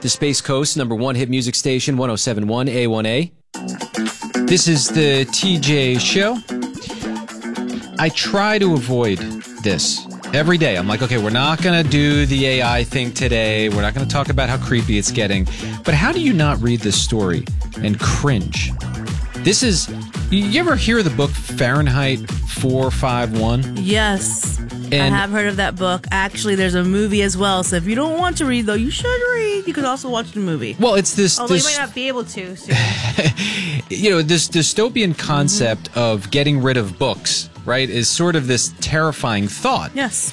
the Space Coast #1 hit music station, 107.1 A1A. This is the TJ Show. I try to avoid this every day. I'm like, okay, we're not going to do the AI thing today. We're not going to talk about how creepy it's getting. But how do you not read this story and cringe? This is... You ever hear of the book Fahrenheit 451? Yes. I have heard of that book. Actually, there's a movie as well. So if you don't want to read, though, you should read. You could also watch the movie. Well, it's this... Although you might not be able to soon. This dystopian concept of getting rid of books, right, is sort of this terrifying thought. Yes.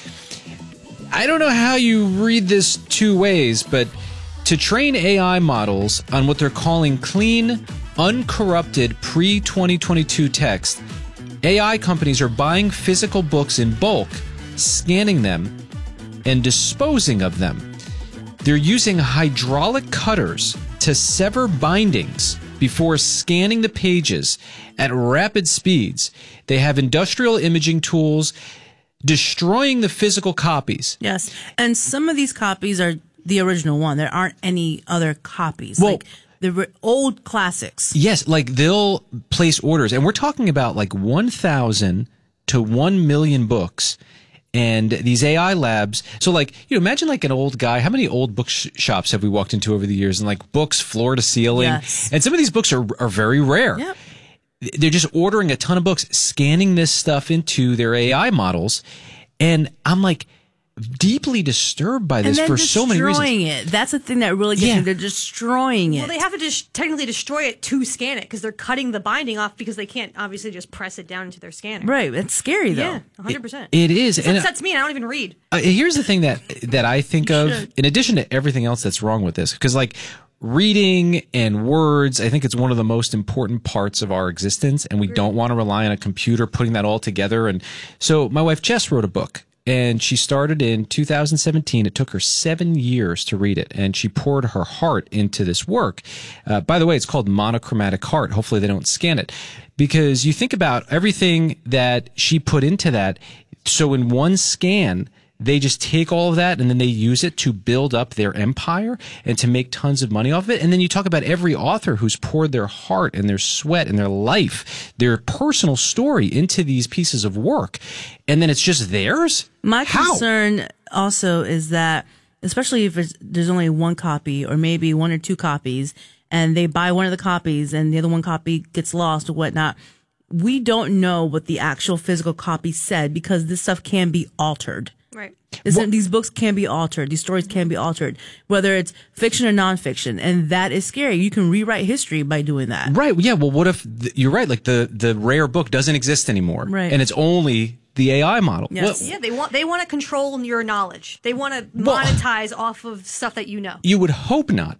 I don't know how you read this two ways, but to train AI models on what they're calling clean, uncorrupted pre-2022 text, AI companies are buying physical books in bulk, scanning them, and disposing of them. They're using hydraulic cutters to sever bindings before scanning the pages at rapid speeds. They have industrial imaging tools destroying the physical copies. Yes. And some of these copies are the original one. There aren't any other copies. Well, like the old classics. Yes, like they'll place orders. And we're talking about like 1,000 to 1 million books. And these AI labs, so like, imagine like an old guy. How many old bookshops have we walked into over the years? And like books floor to ceiling. Yes. And some of these books are very rare. Yep. They're just ordering a ton of books, scanning this stuff into their AI models. And I'm like deeply disturbed by this for so many reasons. Destroying it. That's the thing that really gets me. They're destroying it. Well, they have to just technically destroy it to scan it because they're cutting the binding off because they can't obviously just press it down into their scanner. Right. It's scary, though. Yeah, 100%. It is. It upsets me and I don't even read. Here's the thing that I think of, in addition to everything else that's wrong with this, because like reading and words, I think it's one of the most important parts of our existence, and we don't want to rely on a computer putting that all together. And so my wife Jess wrote a book. And she started in 2017. It took her 7 years to read it, and she poured her heart into this work. By the way, it's called Monochromatic Heart. Hopefully they don't scan it. Because you think about everything that she put into that. So in one scan, they just take all of that and then they use it to build up their empire and to make tons of money off of it. And then you talk about every author who's poured their heart and their sweat and their liff, their personal story into these pieces of work. And then it's just theirs? My concern also is that, especially if there's only one copy or maybe one or two copies, and they buy one of the copies and the other one copy gets lost or whatnot, we don't know what the actual physical copy said because this stuff can be altered. Right. These books can be altered. These stories can be altered, whether it's fiction or nonfiction. And that is scary. You can rewrite history by doing that. Right. Yeah. Well, what if you're right? Like the rare book doesn't exist anymore. Right. And it's only the AI model. Yes. Yeah, they want to control your knowledge. They want to monetize off of stuff that you know. You would hope not.